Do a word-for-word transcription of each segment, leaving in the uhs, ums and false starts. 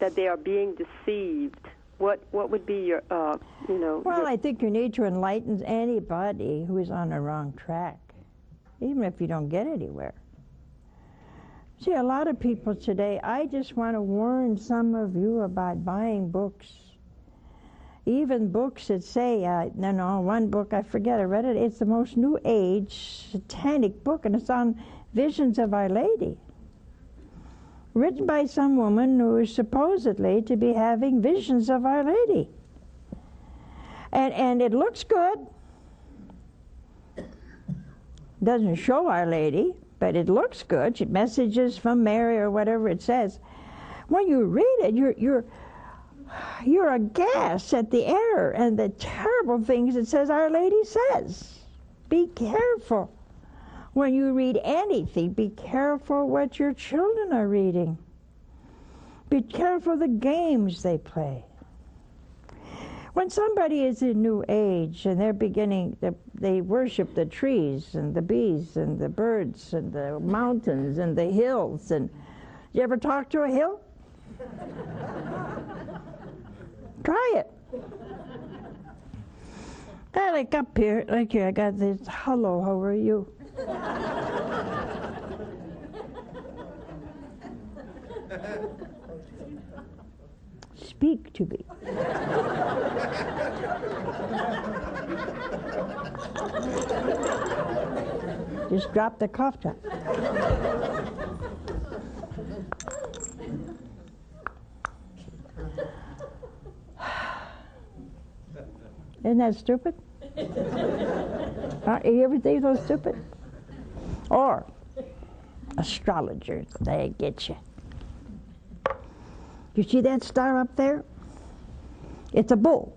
that they are being deceived, what what would be your, uh, you know? Well, your... I think you need to enlighten anybody who is on the wrong track, even if you don't get anywhere. See, a lot of people today, I just want to warn some of you about buying books. Even books that say, uh, no, no, one book, I forget, I read it, it's the most New Age satanic book, and it's on visions of Our Lady. Written by some woman who is supposedly to be having visions of Our Lady. And, and it looks good. Doesn't show Our Lady, but it looks good. She messages from Mary or whatever it says. When you read it, you're you're you're aghast at the error and the terrible things it says Our Lady says. Be careful. When you read anything, be careful what your children are reading. Be careful the games they play. When somebody is in New Age and they're beginning, they worship the trees and the bees and the birds and the mountains and the hills. And you ever talk to a hill? Try it. I like up here, like here, I got this, hello, how are you? Speak to me. Just drop the cough drop. Isn't that stupid? Uh, you ever think so stupid? Or astrologers, they get you. You see that star up there? It's a bull.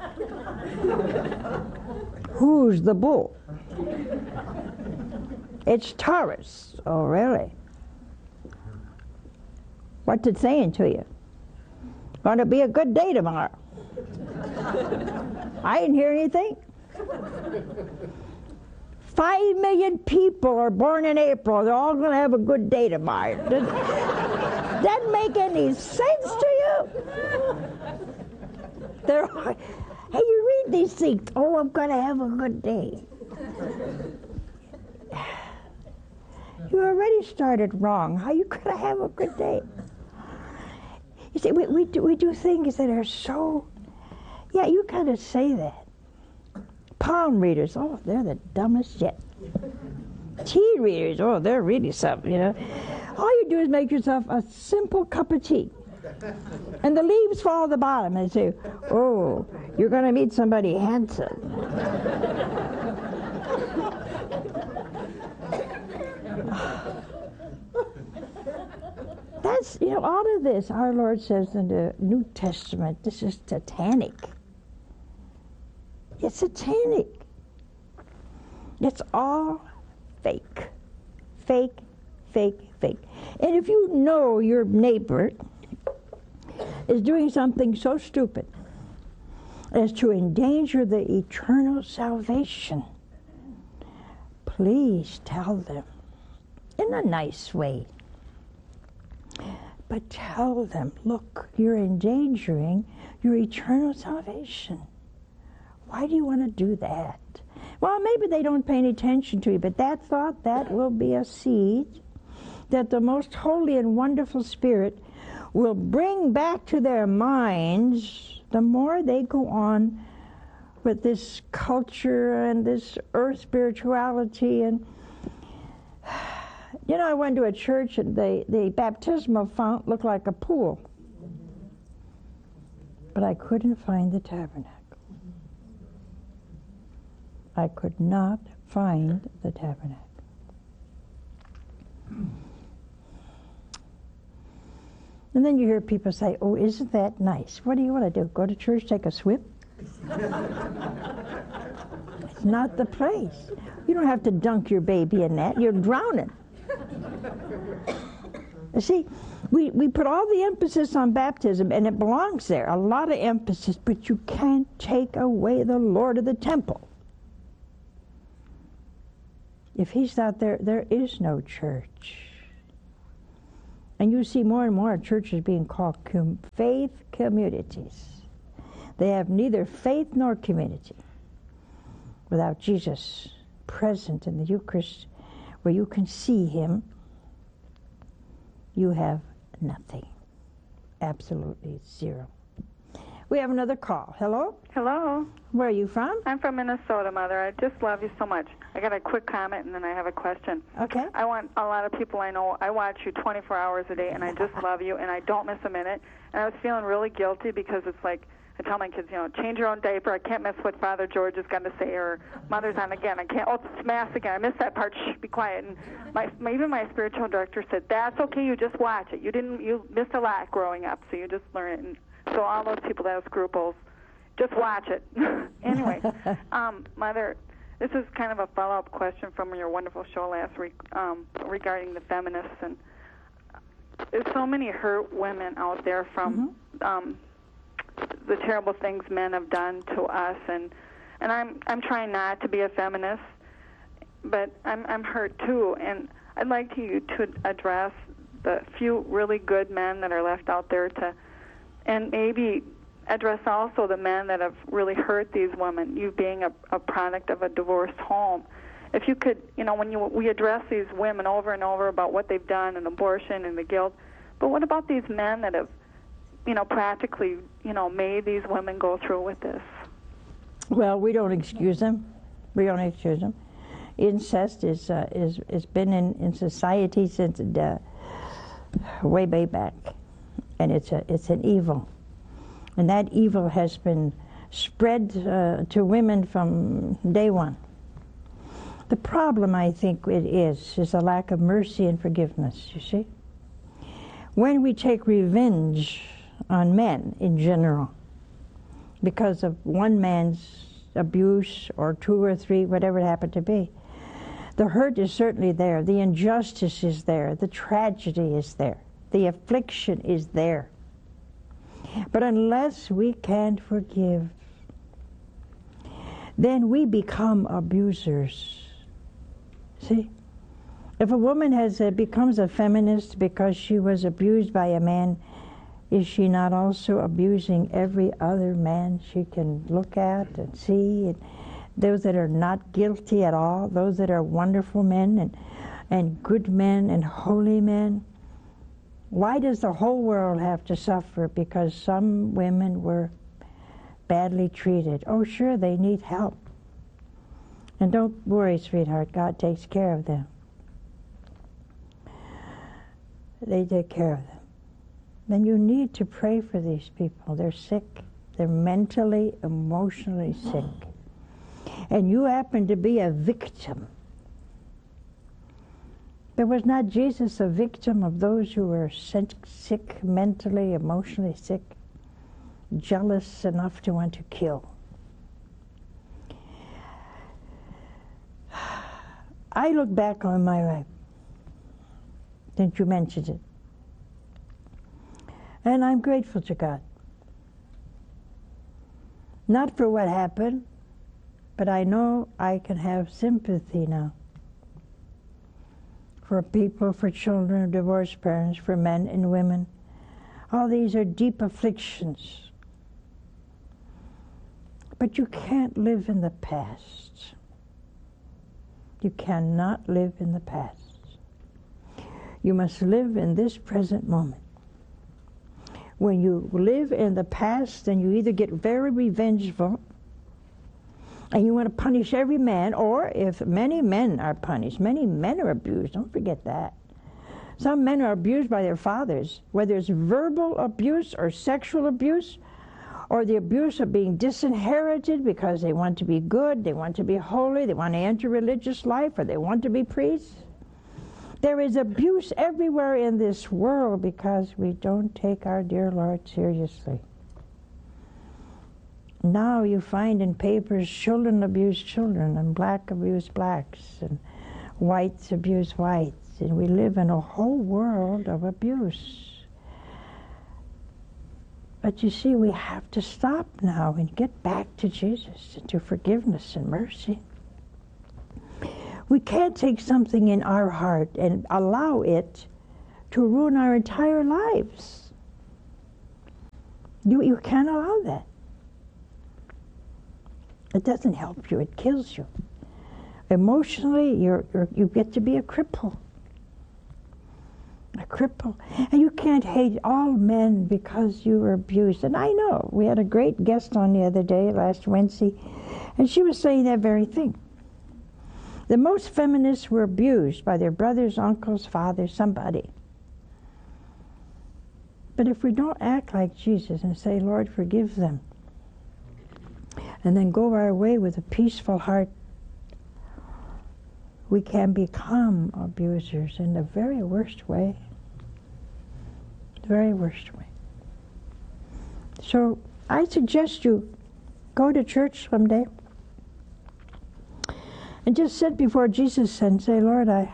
Who's the bull? It's Taurus. Oh, really? What's it saying to you? Going to be a good day tomorrow. I didn't hear anything. Five million people are born in April. They're all going to have a good day tomorrow. Does that make any sense to you? They're, hey, you read these things. Oh, I'm going to have a good day. You already started wrong. How you going to have a good day? You see, we, we, do, we do things that are so... Yeah, you kind of say that. Palm readers, oh, they're the dumbest yet. Tea readers, oh, they're really something, you know. All you do is make yourself a simple cup of tea. And the leaves fall at the bottom and say, oh, you're going to meet somebody handsome. That's, you know, all of this, our Lord says in the New Testament, this is satanic. It's satanic. It's all fake. Fake, fake, fake. And if you know your neighbor is doing something so stupid as to endanger the eternal salvation, please tell them in a nice way. But tell them, look, you're endangering your eternal salvation. Why do you want to do that? Well, maybe they don't pay any attention to you, but that thought, that will be a seed that the most holy and wonderful Spirit will bring back to their minds the more they go on with this culture and this earth spirituality. And you know, I went to a church and the, the baptismal font looked like a pool. But I couldn't find the tabernacle. I could not find the tabernacle. And then you hear people say, oh, isn't that nice? What do you want to do? Go to church, take a swim? It's not the place. You don't have to dunk your baby in that. You're drowning. You see, we, we put all the emphasis on baptism, and it belongs there, a lot of emphasis, but you can't take away the Lord of the temple. If he's not there, there is no church. And you see more and more churches being called com- faith communities. They have neither faith nor community without Jesus present in the Eucharist, where you can see him. You have nothing. Absolutely zero. We have another call. Hello? Hello. Where are you from? I'm from Minnesota, Mother. I just love you so much. I got a quick comment, and then I have a question. Okay. I want a lot of people I know, I watch you twenty-four hours a day, and I just love you, and I don't miss a minute. And I was feeling really guilty because it's like, I tell my kids, you know, change your own diaper. I can't miss what Father George has got to say, or Mother's on again. I can't, oh, it's Mass again. I missed that part. Shh, be quiet. And my, my, even my spiritual director said, that's okay. You just watch it. You didn't, you missed a lot growing up, so you just learn it. And so all those people that have scruples, just watch it. Anyway, um, Mother, this is kind of a follow-up question from your wonderful show last week um, regarding the feminists. And there's so many hurt women out there from mm-hmm. um, the terrible things men have done to us. And and I'm I'm trying not to be a feminist, but I'm I'm hurt too. And I'd like you to address the few really good men that are left out there to, and maybe address also the men that have really hurt these women, you being a, a product of a divorced home. If you could, you know, when you we address these women over and over about what they've done and abortion and the guilt, but what about these men that have, you know, practically, you know, made these women go through with this? Well, we don't excuse them. We don't excuse them. Incest is uh, is is been in, in society since uh, way way back, and it's a it's an evil. And that evil has been spread uh, to women from day one. The problem, I think it is, is a lack of mercy and forgiveness, you see. When we take revenge on men in general, because of one man's abuse, or two or three, whatever it happened to be, the hurt is certainly there, the injustice is there, the tragedy is there, the affliction is there. But unless we can forgive, then we become abusers. See? If a woman has uh, becomes a feminist because she was abused by a man, is she not also abusing every other man she can look at and see? And those that are not guilty at all, those that are wonderful men and, and good men and holy men? Why does the whole world have to suffer because some women were badly treated? Oh, sure, they need help. And don't worry, sweetheart, God takes care of them. They take care of them. Then you need to pray for these people. They're sick. They're mentally, emotionally sick. And you happen to be a victim. But was not Jesus a victim of those who were sick, mentally, emotionally sick, jealous enough to want to kill? I look back on my life, since you mentioned it, and I'm grateful to God. Not for what happened, but I know I can have sympathy now. For people, for children, divorced parents, for men and women. All these are deep afflictions. But you can't live in the past. You cannot live in the past. You must live in this present moment. When you live in the past, then you either get very revengeful and you want to punish every man, or if many men are punished, many men are abused, don't forget that. Some men are abused by their fathers, whether it's verbal abuse or sexual abuse, or the abuse of being disinherited because they want to be good, they want to be holy, they want to enter religious life, or they want to be priests. There is abuse everywhere in this world because we don't take our dear Lord seriously. Now you find in papers children abuse children, and black abuse blacks, and whites abuse whites, and we live in a whole world of abuse. But you see, we have to stop now and get back to Jesus and to forgiveness and mercy. We can't take something in our heart and allow it to ruin our entire lives. You, you can't allow that. It doesn't help you, it kills you. Emotionally, you're, you're, you get to be a cripple. A cripple. And you can't hate all men because you were abused. And I know, we had a great guest on the other day, last Wednesday, and she was saying that very thing. The most feminists were abused by their brothers, uncles, fathers, somebody. But if we don't act like Jesus and say, Lord, forgive them, and then go our way with a peaceful heart, we can become abusers in the very worst way. The very worst way. So I suggest you go to church someday and just sit before Jesus and say, Lord, I,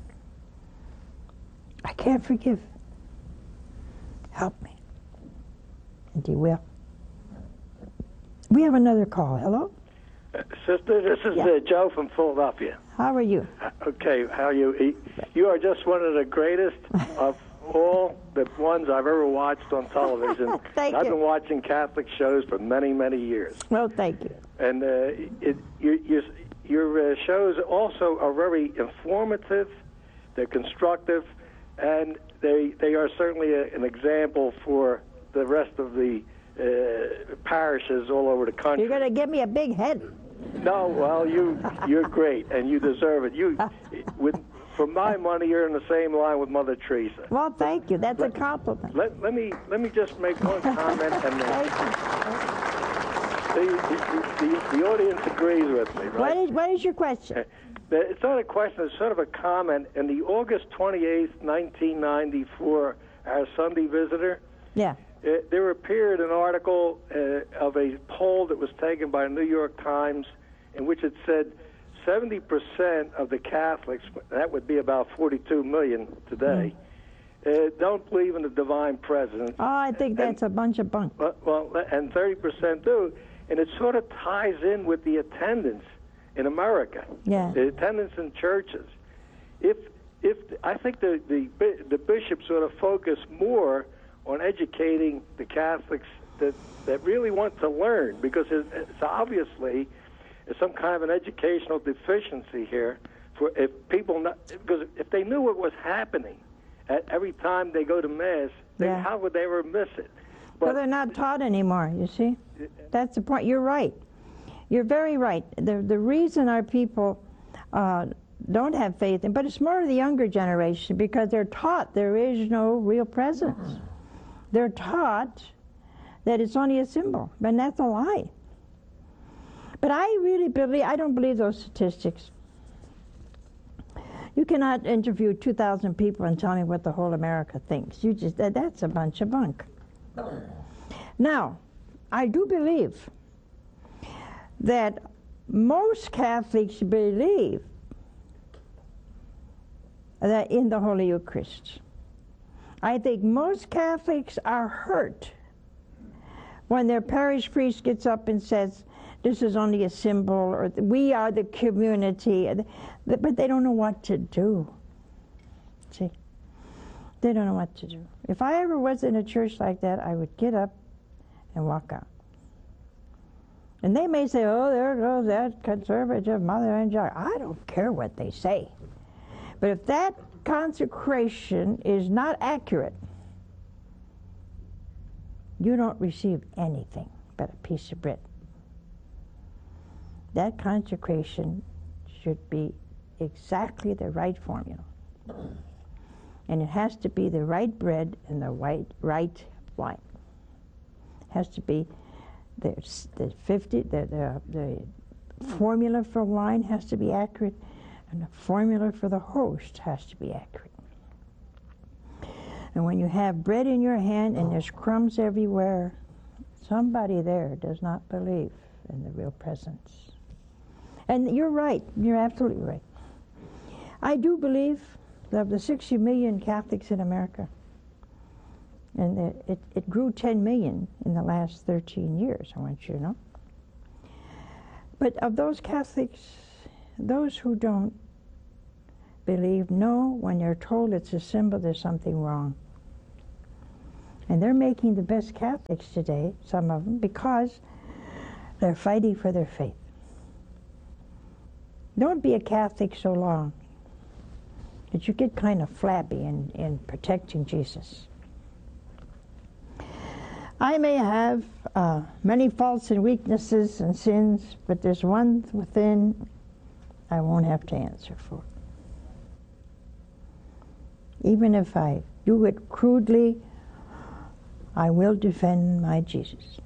I can't forgive. Help me. And He will. We have another call. Hello? Uh, sister, this is Yeah. uh, Joe from Philadelphia. How are you? Uh, okay, how are you? You are just one of the greatest of all the ones I've ever watched on television. Thank I've you. been watching Catholic shows for many, many years. Well, thank you. And uh, it, your, your, your uh, shows also are very informative, they're constructive, and they, they are certainly a, an example for the rest of the uh, parishes all over the country. You're going to give me a big head. No, well, you you're great, and you deserve it. You, with for my money, you're in the same line with Mother Teresa. Well, thank you. That's a compliment. Let let me let me just make one comment, and Thank the, you. the, the, the audience agrees with me, right? What is, what is your question? It's not a question; it's sort of a comment. In the August twenty-eighth, nineteen ninety-four, our Sunday Visitor, Yeah. Uh, there appeared an article uh, of a poll that was taken by the New York Times in which it said seventy percent of the Catholics, that would be about forty-two million today, mm. uh, don't believe in the divine presence. Oh, I think that's and, a bunch of bunk. Well, well, and thirty percent do. And it sort of ties in with the attendance in America, yeah. the attendance in churches. If, if I think the, the, the bishops ought to focus more on educating the Catholics that, that really want to learn, because it's obviously some kind of an educational deficiency here. For if people not, because if they knew what was happening at every time they go to Mass, they, yeah. how would they ever miss it? But well, they're not taught anymore, you see? That's the point. You're right. You're very right. The, the reason our people uh, don't have faith, in, but it's more of the younger generation, because they're taught there is no real presence. They're taught that it's only a symbol, and that's a lie. But I really believe, I don't believe those statistics. You cannot interview two thousand people and tell me what the whole America thinks. You just, that, that's a bunch of bunk. Now, I do believe that most Catholics believe that in the Holy Eucharist. I think most Catholics are hurt when their parish priest gets up and says, this is only a symbol, or we are the community, but they don't know what to do. See? They don't know what to do. If I ever was in a church like that, I would get up and walk out. And they may say, oh, there goes that conservative Mother Angelica. I don't care what they say. But if that consecration is not accurate, you don't receive anything but a piece of bread. That consecration should be exactly the right formula. And it has to be the right bread and the right, right wine. It has to be the, the fifty, the, the, the formula for wine has to be accurate, and the formula for the host has to be accurate. And when you have bread in your hand and there's crumbs everywhere, somebody there does not believe in the real presence. And you're right, you're absolutely right. I do believe that of the sixty million Catholics in America, and it, it, it grew ten million in the last thirteen years, I want you to know. But of those Catholics, those who don't believe no when they're told it's a symbol, there's something wrong. And they're making the best Catholics today, some of them, because they're fighting for their faith. Don't be a Catholic so long that you get kind of flabby in, in protecting Jesus. I may have uh, many faults and weaknesses and sins, but there's one within I won't have to answer for. Even if I do it crudely, I will defend my Jesus.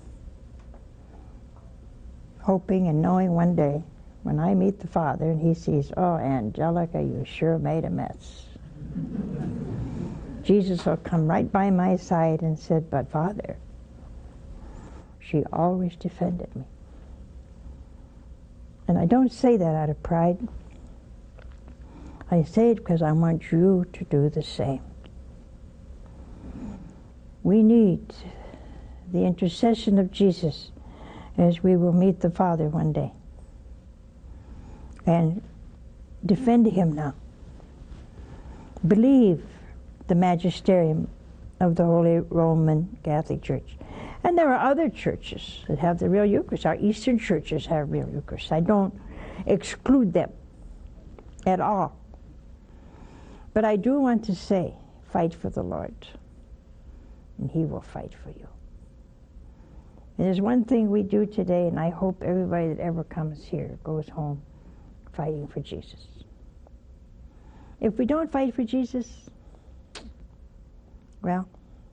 Hoping and knowing one day, when I meet the Father and he sees, oh, Angelica, you sure made a mess. Jesus will come right by my side and said, but Father, she always defended me. And I don't say that out of pride. I say it because I want you to do the same. We need the intercession of Jesus as we will meet the Father one day. And defend him now. Believe the magisterium of the Holy Roman Catholic Church. And there are other churches that have the real Eucharist. Our Eastern churches have real Eucharist. I don't exclude them at all. But I do want to say, fight for the Lord, and he will fight for you. And there's one thing we do today, and I hope everybody that ever comes here goes home fighting for Jesus. If we don't fight for Jesus, well,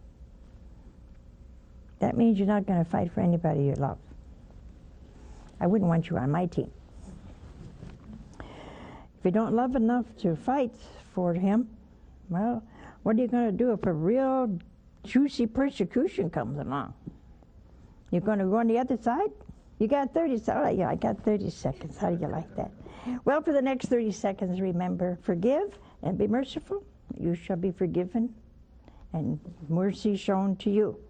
that means you're not going to fight for anybody you love. I wouldn't want you on my team. If you don't love enough to fight for him, well, what are you going to do if a real juicy persecution comes along? You're going to go on the other side? You got thirty seconds. All right, yeah, I got thirty seconds. How do you like that? Well, for the next thirty seconds, remember, forgive and be merciful. You shall be forgiven, and mercy shown to you.